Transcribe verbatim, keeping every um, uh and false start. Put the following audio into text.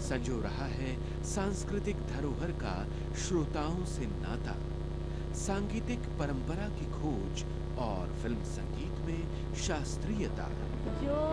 संजो रहा है सांस्कृतिक धरोहर का श्रोताओं से नाता, सांगीतिक परंपरा की खोज और फिल्म संगीत में शास्त्रीयता। जो